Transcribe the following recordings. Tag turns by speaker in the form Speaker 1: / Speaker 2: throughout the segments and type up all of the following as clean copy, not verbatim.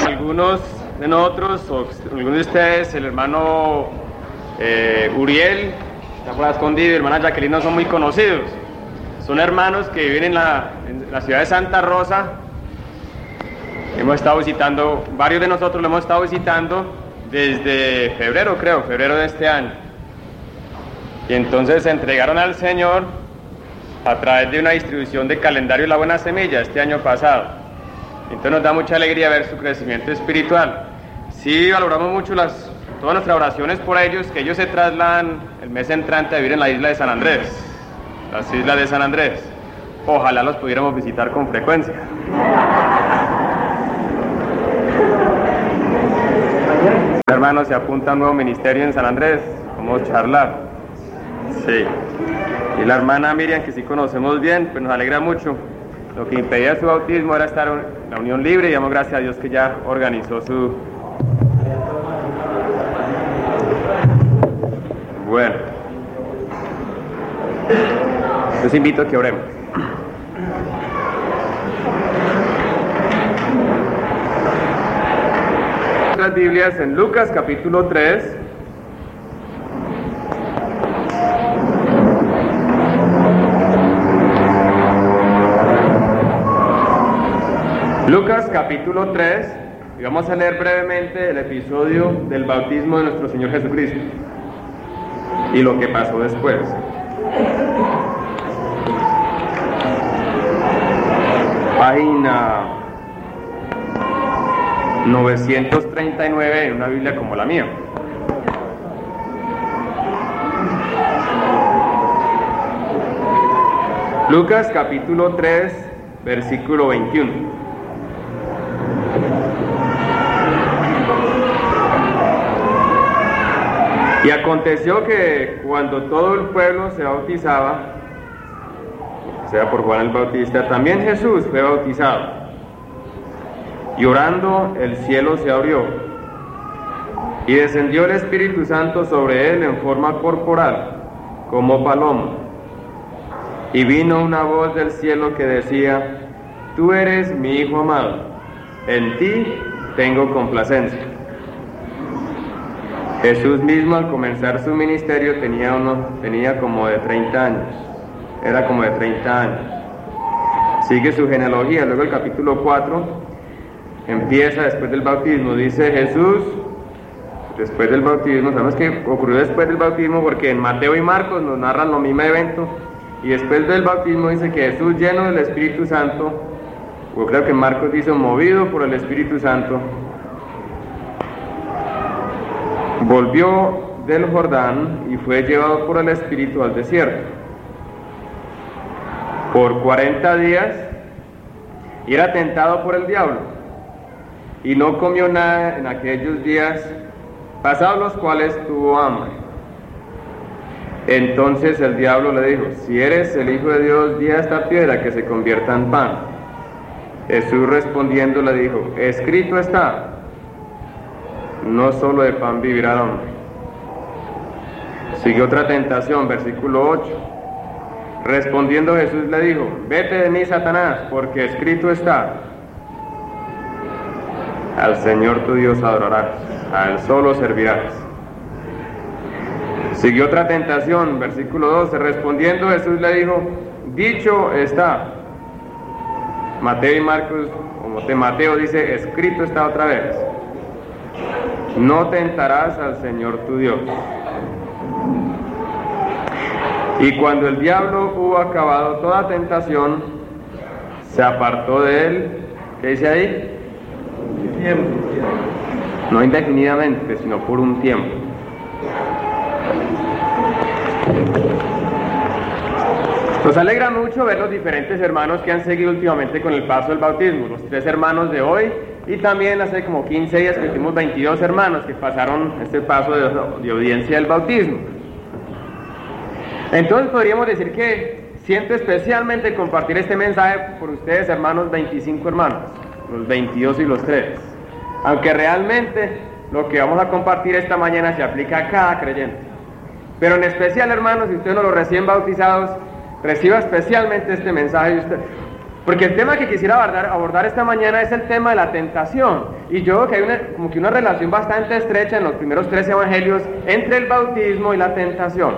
Speaker 1: algunos de nosotros, o algunos de ustedes, el hermano Uriel, está por ahí escondido, y hermana Jacqueline no son muy conocidos. Son hermanos que viven en la ciudad de Santa Rosa. Hemos estado visitando, varios de nosotros lo hemos estado visitando desde febrero de este año. Y entonces se entregaron al Señor a través de una distribución de calendario de la Buena Semilla este año pasado. Entonces nos da mucha alegría ver su crecimiento espiritual. Sí, valoramos mucho todas nuestras oraciones por ellos, que ellos se trasladan el mes entrante a vivir en la isla de San Andrés, las islas de San Andrés. Ojalá los pudiéramos visitar con frecuencia. Hermanos, se apunta a un nuevo ministerio en San Andrés, vamos a charlar. Sí. Y la hermana Miriam, que sí conocemos bien, pues nos alegra mucho. Lo que impedía su bautismo era estar en la unión libre, y damos gracias a Dios que ya organizó su... Bueno. Les invito a que oremos. Las Biblias en Lucas capítulo 3. Lucas capítulo 3, y vamos a leer brevemente el episodio del bautismo de nuestro Señor Jesucristo y lo que pasó después. Página 939 en una Biblia como la mía. Lucas capítulo 3, versículo 21. Y aconteció que cuando todo el pueblo se bautizaba, o sea, por Juan el Bautista, también Jesús fue bautizado. Y orando, el cielo se abrió, y descendió el Espíritu Santo sobre él en forma corporal, como paloma. Y vino una voz del cielo que decía: Tú eres mi Hijo amado, en ti tengo complacencia. Jesús mismo, al comenzar su ministerio, tenía como de 30 años. Era como de 30 años. Sigue su genealogía. Luego el capítulo 4 empieza después del bautismo. Dice Jesús, después del bautismo, sabemos que ocurrió después del bautismo porque en Mateo y Marcos nos narran lo mismo evento. Y después del bautismo dice que Jesús, lleno del Espíritu Santo, o creo que Marcos dice movido por el Espíritu Santo, volvió del Jordán y fue llevado por el Espíritu al desierto por 40 días, y era tentado por el diablo, y no comió nada en aquellos días, pasados los cuales tuvo hambre. Entonces el diablo le dijo: Si eres el Hijo de Dios, di a esta piedra que se convierta en pan. Jesús respondiendo le dijo: Escrito está, no solo de pan vivirá el hombre. Sigue otra tentación, versículo 8. Respondiendo Jesús le dijo: Vete de mí, Satanás, porque escrito está: Al Señor tu Dios adorarás, a Él solo servirás. Siguió otra tentación, versículo 12. Respondiendo Jesús le dijo: Dicho está. Mateo y Marcos, como de Mateo dice: Escrito está otra vez: No tentarás al Señor tu Dios. Y cuando el diablo hubo acabado toda tentación, se apartó de él. ¿Qué dice ahí? Tiempo. No indefinidamente, sino por un tiempo. Nos alegra mucho ver los diferentes hermanos que han seguido últimamente con el paso del bautismo. Los 3 hermanos de hoy, y también hace como 15 días que tuvimos 22 hermanos que pasaron este paso de obediencia del bautismo. Entonces podríamos decir que siento especialmente compartir este mensaje por ustedes, hermanos, 25 hermanos, los 22 y los 3. Aunque realmente lo que vamos a compartir esta mañana se aplica a cada creyente. Pero en especial, hermanos, si ustedes no los recién bautizados, reciba especialmente este mensaje de usted, Porque el tema que quisiera abordar esta mañana es el tema de la tentación. Y yo creo que hay como que una relación bastante estrecha en los primeros 3 evangelios entre el bautismo y la tentación.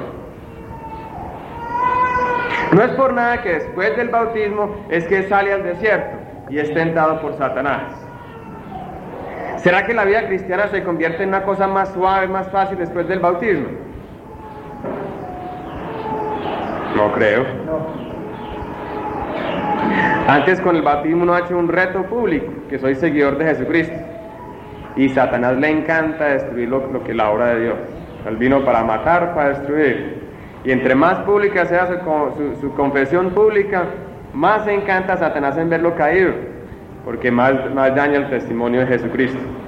Speaker 1: No es por nada que después del bautismo es que sale al desierto y es tentado por Satanás. ¿Será que la vida cristiana se convierte en una cosa más suave, más fácil después del bautismo? No creo. Antes con el bautismo uno ha hecho un reto público, que soy seguidor de Jesucristo. Y Satanás le encanta destruir lo que es la obra de Dios. Él vino para matar, para destruir. Y entre más pública sea su confesión pública, más se encanta a Satanás en verlo caído, porque más daña el testimonio de Jesucristo.